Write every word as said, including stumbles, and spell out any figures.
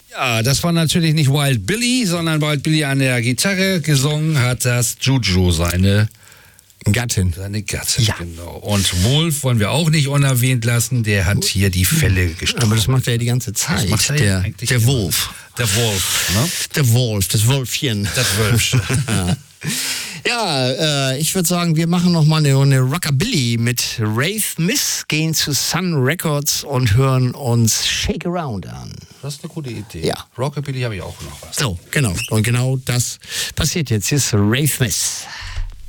Ja, das war natürlich nicht Wild Billy, sondern Wild Billy an der Gitarre. Gesungen hat das Juju, seine Gattin. Seine Gattin, Ja. genau. Und Wolf wollen wir auch nicht unerwähnt lassen, der hat hier die Fälle gestochen. Aber das macht er ja die ganze Zeit. Das macht er ja der eigentlich der immer. Wolf. Der Wolf, ne? Der Wolf, das Wolfchen. Das Wölfchen. Ja, ja äh, ich würde sagen, wir machen noch mal eine, eine Rockabilly mit Wraith Miss, gehen zu Sun Records und hören uns Shake Around an. Das ist eine gute Idee. Ja. Rockabilly habe ich auch noch was. So, genau. Und genau das passiert jetzt. Hier ist Wraith Miss.